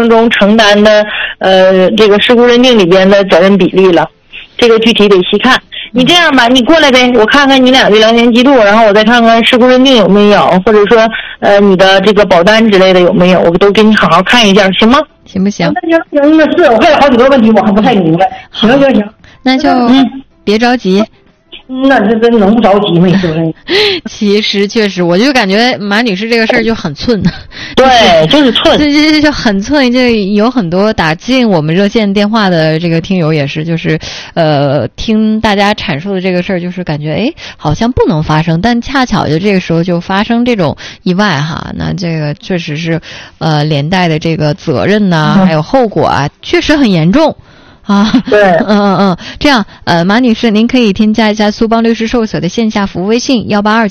程中承担的这个事故认定里边的责任比例了，这个具体得细看。你这样吧，你过来呗，我看看你俩的聊天记录，然后我再看看事故认定有没有，或者说你的这个保单之类的有没有，我都给你好好看一下，行吗？ 行不行？ 那行，那是我还有好几个问题我还不太明白。行， 那就别着急。 那这能不着急吗？是不是？ 其实确实，我就感觉马女士这个事儿就很寸， 对，就是寸， 就很寸。就有很多打进我们热线电话的这个听友也是，就是听大家阐述的这个事儿，就是感觉好像不能发生，但恰巧就这个时候就发生这种意外哈。那这个确实是连带的这个责任呐，还有后果啊，确实很严重。 对， 这样，马女士，您可以添加一下苏邦律师事务所的线下服务微信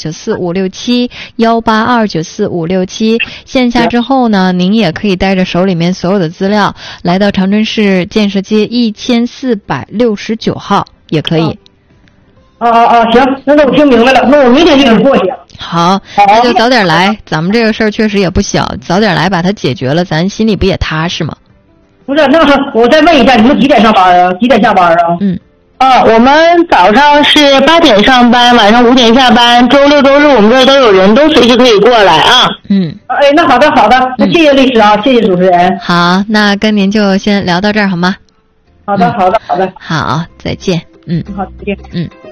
182945567，182945567。线下之后呢，您也可以带着手里面所有的资料来到长春市建设街1469号，也可以。 行，那我听明白了，那我明天就得过去。 好，那就早点来，咱们这个事儿确实也不小，早点来把它解决了，咱心里不也踏实吗？ 不是，那我再问一下，你们几点上班啊？几点下班啊？ 我们早上是8点上班，晚上5点下班，周六周日我们这儿都有人，都随时可以过来啊。 那好的，那谢谢律师啊，谢谢主持人。 好，那跟您就先聊到这儿好吗？ 好的。 好，再见。 好，再见。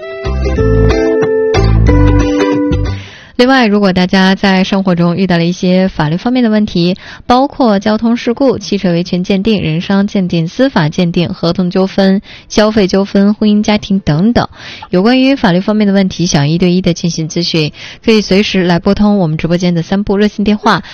另外，如果大家在生活中遇到了一些法律方面的问题，包括交通事故、汽车维权鉴定、人伤鉴定、司法鉴定、合同纠纷、消费纠纷、婚姻家庭等等，有关于法律方面的问题，想1对1的进行咨询，可以随时来拨通我们直播间的3部热线电话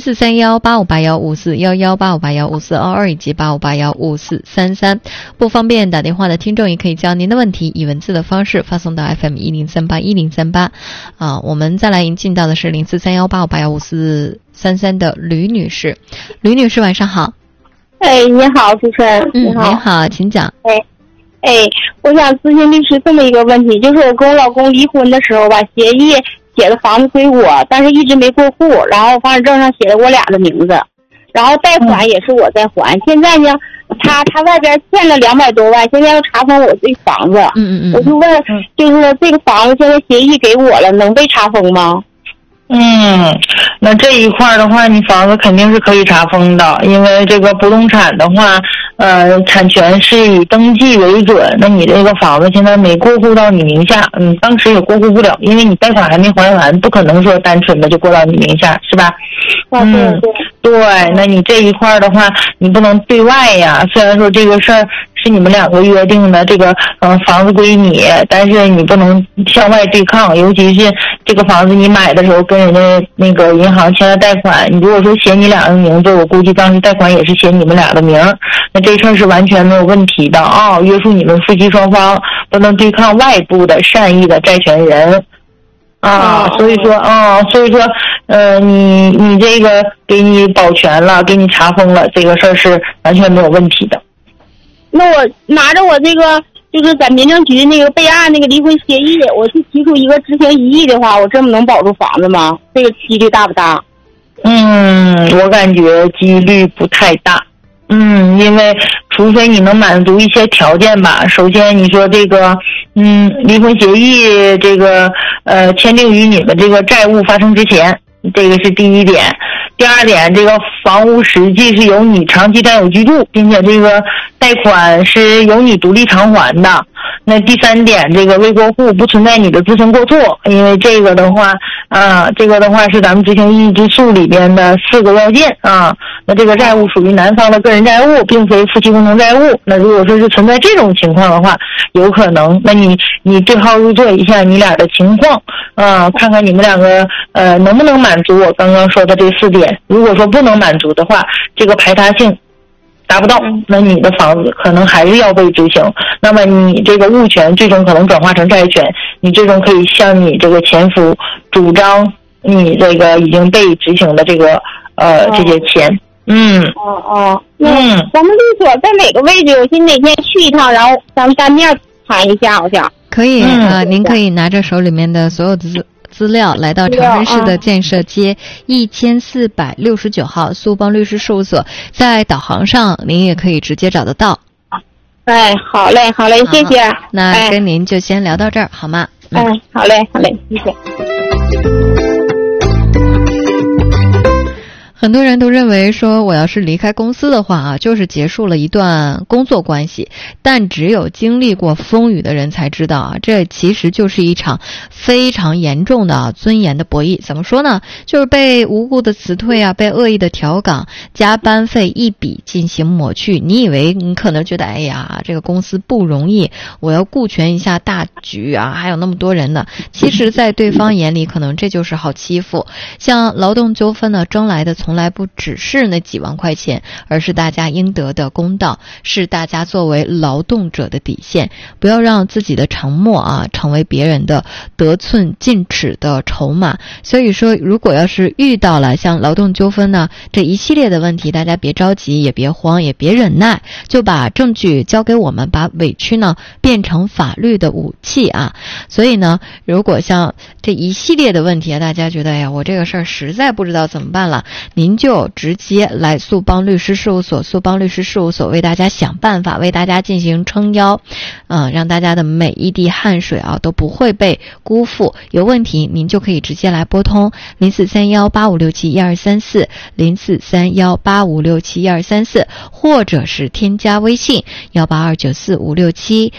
：04318581541185815422以及85815433。不方便打电话的听众，也可以将您的问题以文字的方式发送到 FM10381038。我们再来迎进到的是043185815433的吕女士。吕女士，晚上好。 你好，主持人。 你好，请讲。 我想咨询律师这么一个问题，就是我跟我老公离婚的时候吧，协议写的房子归我，但是一直没过户，然后房产证上写的我俩的名字，然后贷款也是我在还。现在呢，他外边欠了200多万，现在要查封我这房子。我就问，就是说这个房子现在协议给我了，能被查封吗？ 那这一块的话，你房子肯定是可以查封的，因为这个不动产的话，产权是以登记为准。那你这个房子现在没过户到你名下，当时也过户不了，因为你贷款还没还完，不可能说单纯的就过到你名下，是吧？对，那你这一块的话，你不能对外呀。虽然说这个事儿是你们2个约定的，这个房子归你，但是你不能向外对抗，尤其是这个房子你买的时候跟人家那个银行签了贷款，你如果说写你俩的名字，我估计当时贷款也是写你们俩的名，那这事儿是完全没有问题的啊，约束你们夫妻双方不能对抗外部的善意的债权人所以说你这个给你保全了，给你查封了，这个事儿是完全没有问题的。 那我拿着我这个就是在民政局那个备案那个离婚协议，我去提出一个执行异议的话，我这么能保住房子吗？这个几率大不大？ 我感觉几率不太大。因为除非你能满足一些条件吧。首先你说这个离婚协议这个签订于你们这个债务发生之前，这个是第一点。第二点，这个房屋实际是由你长期占有居住，并且这个贷款是由你独立偿还的。那第三点，这个未过户不存在你的自身过错，因为这个的话是咱们执行异议之诉里边的4个要件啊。那这个债务属于男方的个人债务，并非夫妻共同债务。那如果说是存在这种情况的话，有可能，那你对号入座一下你俩的情况看看你们2个能不能满足我刚刚说的这4点。如果说不能满足的话，这个排他性达不到，那你的房子可能还是要被执行。那么你这个物权最终可能转化成债权，你最终可以向你这个前夫主张你这个已经被执行的这个这些钱。 那咱们律所在哪个位置？我哪天去一趟，然后咱们当面谈一下，好像可以您可以拿着手里面的所有的资料，来到长春市的建设街1469号苏邦律师事务所，在导航上您也可以直接找得到。 哎，好嘞，谢谢。 那跟您就先聊到这儿，好吗？ 好嘞，谢谢。 很多人都认为说，我要是离开公司的话啊，就是结束了一段工作关系。但只有经历过风雨的人才知道啊，这其实就是一场非常严重的尊严的博弈。怎么说呢？就是被无故的辞退啊，被恶意的调岗，加班费一笔进行抹去。你以为你可能觉得，哎呀，这个公司不容易，我要顾全一下大局啊，还有那么多人呢。其实，在对方眼里，可能这就是好欺负。像劳动纠纷呢，争来的从来不只是那几万块钱，而是大家应得的公道，是大家作为劳动者的底线。不要让自己的沉默啊成为别人的得寸进尺的筹码。所以说，如果要是遇到了像劳动纠纷呢这一系列的问题，大家别着急，也别慌，也别忍耐，就把证据交给我们，把委屈呢变成法律的武器啊。所以呢，如果像这一系列的问题啊，大家觉得哎呀，我这个事儿实在不知道怎么办了，您就直接来苏邦律师事务所，苏邦律师事务所为大家想办法，为大家进行撑腰，让大家的每一滴汗水啊都不会被辜负。有问题您就可以直接来拨通043185671234 043185671234，或者是添加微信182945567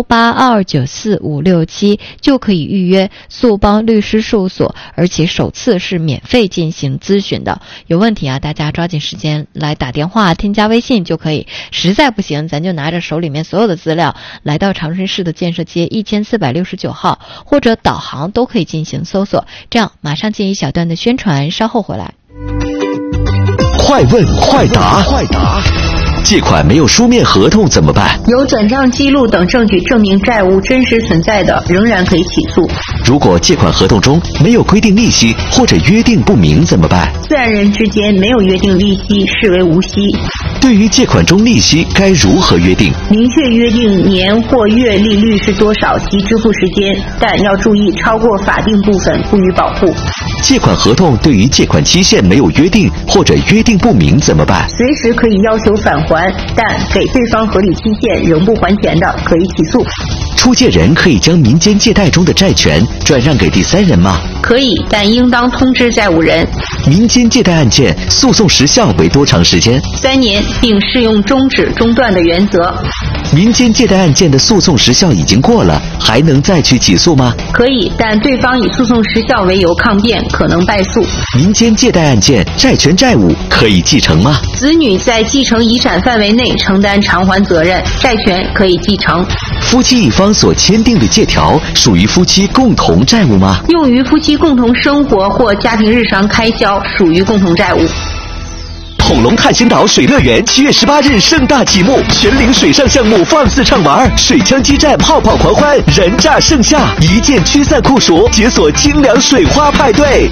182945567，就可以预约苏邦律师事务所，而且首次是免费进行咨询的。有问题啊，大家抓紧时间来打电话添加微信就可以。实在不行，咱就拿着手里面所有的资料来到长春市的建设街1469号，或者导航都可以进行搜索。这样马上进一小段的宣传，稍后回来。 快问快答，借款没有书面合同怎么办？ 有转账记录等证据证明债务真实存在的，仍然可以起诉。 如果借款合同中没有规定利息或者约定不明怎么办？ 自然人之间没有约定利息，视为无息。 对于借款中利息该如何约定？ 明确约定年或月利率是多少及支付时间，但要注意超过法定部分不予保护。 借款合同对于借款期限没有约定或者约定不明怎么办？ 随时可以要求返还，但给对方合理期限仍不还钱的，可以起诉。 出借人可以将民间借贷中的债权转让给第三人吗？ 可以，但应当通知债务人。 民间借贷案件诉讼时效为多长时间 ？3年，并适用终止中断的原则。 民间借贷案件的诉讼时效已经过了，还能再去起诉吗？ 可以，但对方以诉讼时效为由抗辩，可能败诉。 民间借贷案件债权债务可以继承吗？ 子女在继承遗产范围内承担偿还责任，债权可以继承。 夫妻一方所签订的借条属于夫妻共同债务吗？ 用于夫妻共同生活或家庭日常开销，属于共同债务。 恐龙探险岛水乐园7月18日盛大启幕，全龄水上项目放肆畅玩，水枪激战，泡泡狂欢，人炸盛夏，一键驱散酷暑，解锁清凉水花派对。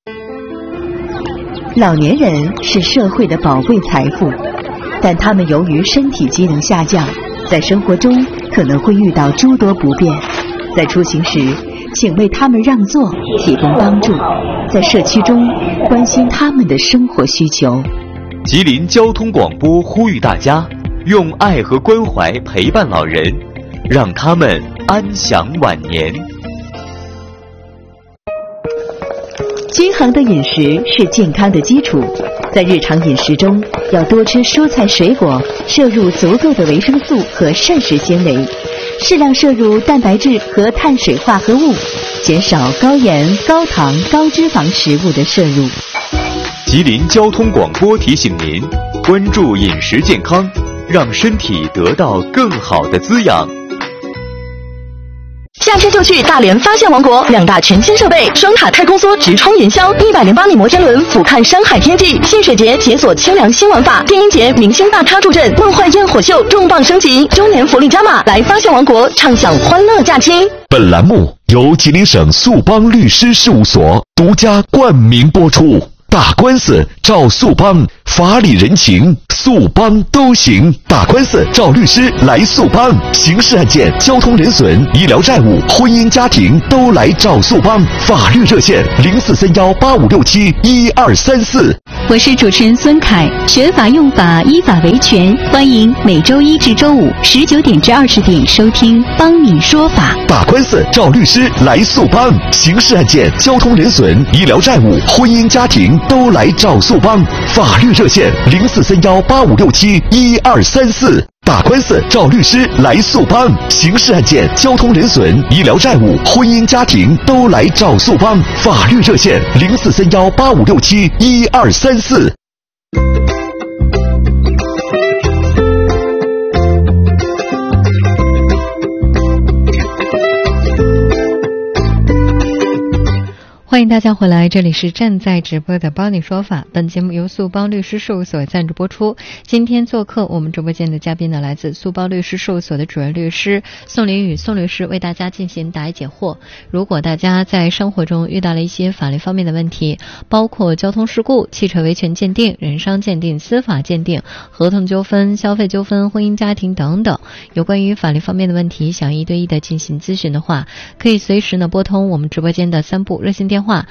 老年人是社会的宝贵财富，但他们由于身体机能下降，在生活中可能会遇到诸多不便。在出行时，请为他们让座，提供帮助，在社区中关心他们的生活需求。 吉林交通广播呼吁大家用爱和关怀陪伴老人，让他们安享晚年。 均衡的饮食是健康的基础，在日常饮食中要多吃蔬菜水果，摄入足够的维生素和膳食纤维，适量摄入蛋白质和碳水化合物，减少高盐、高糖、高脂肪食物的摄入。 吉林交通广播提醒您，关注饮食健康，让身体得到更好的滋养。 下车就去大连发现王国，2大全新设备，双塔太空梭直冲云霄，108米摩天轮俯瞰山海天际，戏水节解锁清凉新玩法，电音节明星大咖助阵，梦幻焰火秀重磅升级，周年福利加码，来发现王国畅享欢乐假期。 本栏目由吉林省苏邦律师事务所独家冠名播出。 打官司找速帮，法理人情速帮都行。打官司找律师来速帮，刑事案件、交通人损、医疗债务、婚姻家庭都来找速帮。法律热线043185671234。 我是主持人孙凯，学法用法，依法维权。欢迎每周一至周五19点至20点收听帮你说法。 打官司找律师来速帮，刑事案件、交通人损、医疗债务、婚姻家庭都来找速帮。法律热线043185671234。打官司找律师来速帮，刑事案件、交通人损、医疗债务、婚姻家庭都来找速帮。法律热线043185671234。 欢迎大家回来，这里是正在直播的帮你说法。本节目由速帮律师事务所赞助播出。今天做客我们直播间的嘉宾呢，来自速帮律师事务所的主任律师宋林宇宋律师，为大家进行答疑解惑。如果大家在生活中遇到了一些法律方面的问题，包括交通事故、汽车维权鉴定、人伤鉴定、司法鉴定、合同纠纷、消费纠纷、婚姻家庭等等，有关于法律方面的问题，想一对一的进行咨询的话，可以随时呢拨通我们直播间的3部热线电话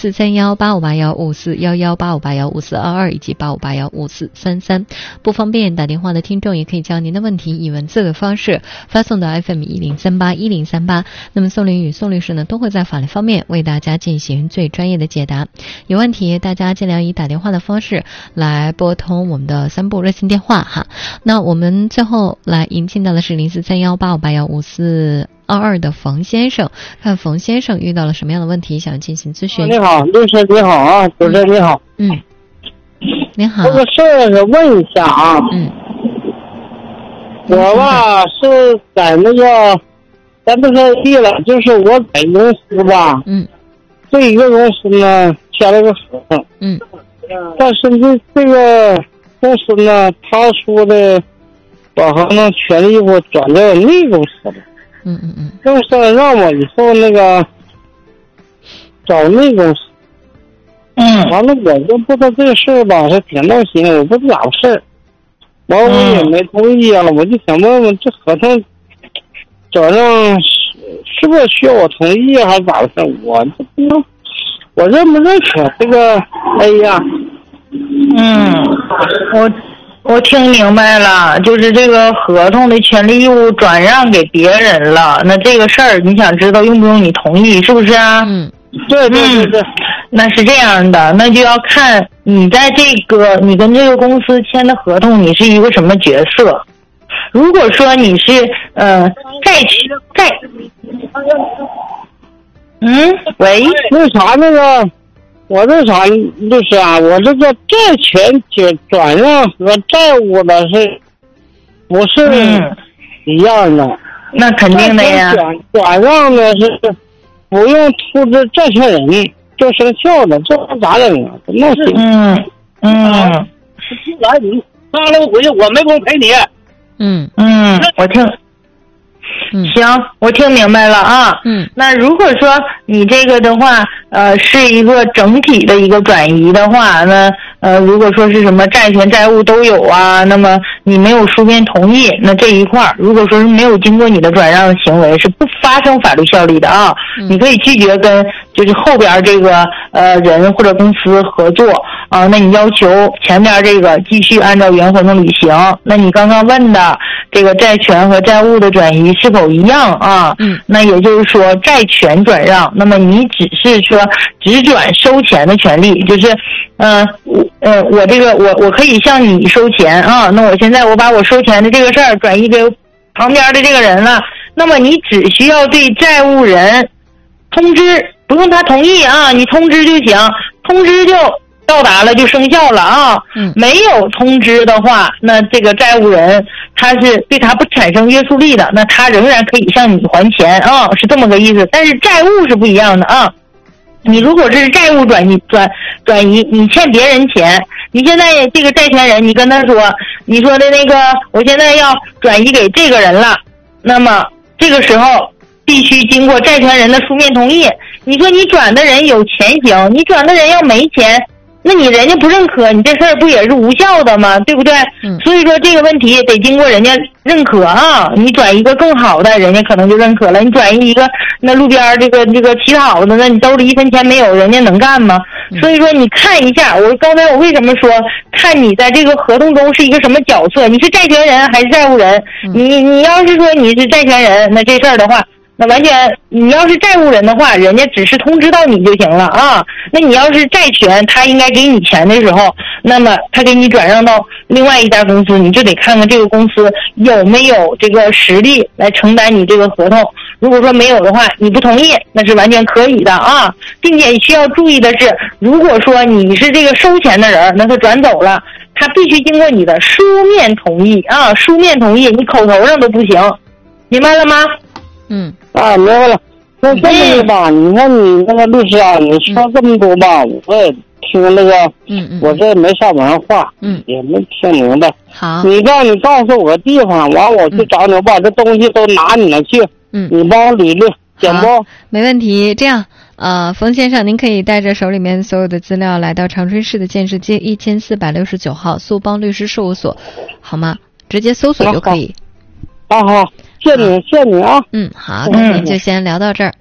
043185815411、85815422以及85815433。不方便打电话的听众，也可以将您的问题以文字的方式发送到 FM10381038。那么宋林宇宋律师呢，都会在法律方面为大家进行最专业的解答。有问题大家尽量以打电话的方式来拨通我们的3部热线电话哈。那我们最后来迎进到的是043185815422的冯先生，看冯先生遇到了什么样的问题想进行咨询。 你好，律师你好啊，主持人你好。 你好。 这个事儿是问一下啊。我吧是在那个，咱不是地了，就是我在公司吧。对一个公司呢签了个合同。但是这个公司呢，他说的把合同权利我转到那公司了。就是让我以后那个找那公司。完了我就不知道这个事儿吧，是挺闹心，我不知道咋回事。完我也没同意啊，我就想问问这合同转让是不是需要我同意还是咋回事？我这不能，我认不认可这个 A 呀？ 我听明白了，就是这个合同的权利义务转让给别人了，那这个事儿你想知道用不用你同意，是不是啊？ 对。 那是这样的，那就要看你在你跟这个公司签的合同，你是一个什么角色。如果说你是喂， 那啥那个。我这啥律师啊，我这个债权转让和债务的是不是一样的？ 那肯定的呀。 转让呢是不用通知债权人就生效的，这咋整啊？那行。来你上来回去，我没工夫陪你。 我听明白了啊。那如果说你这个的话，是一个整体的一个转移的话，那如果说是什么债权债务都有啊，那么你没有书面同意，那这一块如果说是没有经过你的转让的行为，是不发生法律效力的啊。你可以拒绝跟就是后边这个人或者公司合作啊，那你要求前边这个继续按照原合同履行。那你刚刚问的这个债权和债务的转移是否一样啊？那也就是说债权转让，那么你只是说只转收钱的权利，就是我可以向你收钱啊，那我现在我把我收钱的这个事儿转移给旁边的这个人了，那么你只需要对债务人通知，不用他同意啊，你通知就行，通知就到达了就生效了啊。没有通知的话，那这个债务人他是对他不产生约束力的，那他仍然可以向你还钱啊，是这么个意思。但是债务是不一样的啊。你如果是债务转移，你欠别人钱，你现在这个债权人，你跟他说，你说的那个我现在要转移给这个人了，那么这个时候必须经过债权人的书面同意。你说你转的人有钱行，你转的人要没钱， 那你人家不认可，你这事儿不也是无效的吗？对不对？所以说这个问题得经过人家认可啊，你转一个更好的，人家可能就认可了。你转移一个那路边这个乞讨的，那你兜里1分钱没有，人家能干吗？所以说你看一下，我刚才我为什么说看你在这个合同中是一个什么角色，你是债权人还是债务人？你要是说你是债权人，那这事儿的话，那完全你要是债务人的话，人家只是通知到你就行了啊。那你要是债权，他应该给你钱的时候，那么他给你转让到另外一家公司，你就得看看这个公司有没有这个实力来承担你这个合同。如果说没有的话，你不同意，那是完全可以的啊。并且需要注意的是，如果说你是这个收钱的人，那他转走了，他必须经过你的书面同意啊，书面同意，你口头上都不行，明白了吗？ 明白了。那这么的吧，你看你那个律师啊，你说这么多吧，我也听那个，我这没上网上话，也没听明白。 好， 你告诉我个地方，完我去找你，我把这东西都拿你那去，你帮我捋捋，行不？ 没问题。这样，冯先生，您可以带着手里面所有的资料来到长春市的建设街1469号苏邦律师事务所，好吗？直接搜索就可以。 好，谢谢你啊。 好，那您就先聊到这儿。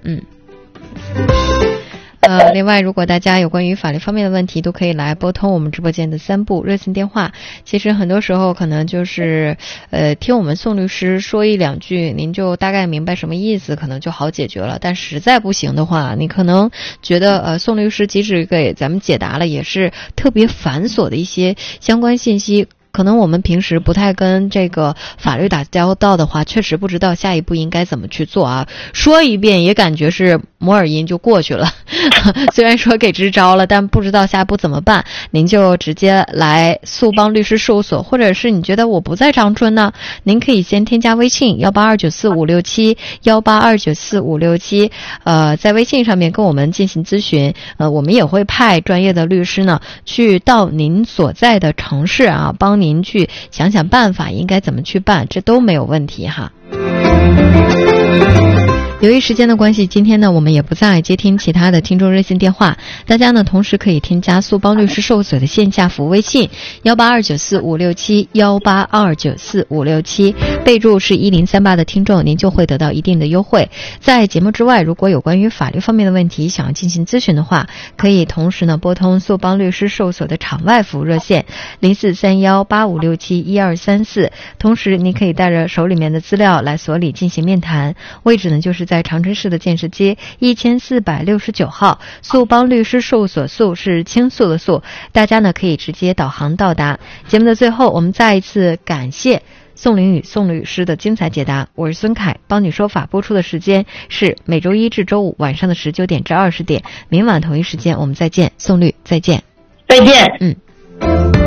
另外，如果大家有关于法律方面的问题，都可以来拨通我们直播间的3部热线电话。其实很多时候可能就是听我们宋律师说1、2句，您就大概明白什么意思，可能就好解决了。但实在不行的话，你可能觉得宋律师即使给咱们解答了，也是特别繁琐的一些相关信息。可能我们平时不太跟这个法律打交道的话，确实不知道下一步应该怎么去做啊。说一遍也感觉是摩尔音就过去了，虽然说给支招了，但不知道下一步怎么办。您就直接来苏邦律师事务所，或者是你觉得我不在长春呢，您可以先添加微信182945567，182945567，在微信上面跟我们进行咨询，我们也会派专业的律师呢去到您所在的城市啊，帮您去想想办法应该怎么去办，这都没有问题哈。由于时间的关系，今天呢我们也不再接听其他的听众热线电话，大家呢同时可以添加苏邦律师事务所的线下服务微信182945567，182945567，备注是1038的听众，您就会得到一定的优惠。在节目之外，如果有关于法律方面的问题想要进行咨询的话，可以同时呢拨通苏邦律师事务所的场外服务热线043185671234，同时您可以带着手里面的资料来所里进行面谈，位置呢就是在长春市的建设街1469号，苏邦律师事务所，苏是倾诉的诉，大家呢可以直接导航到达。节目的最后，我们再一次感谢宋凌宇宋律师的精彩解答。我是孙凯，帮你说法播出的时间是每周一至周五晚上的19点至20点，明晚同一时间我们再见。宋律再见。 再见。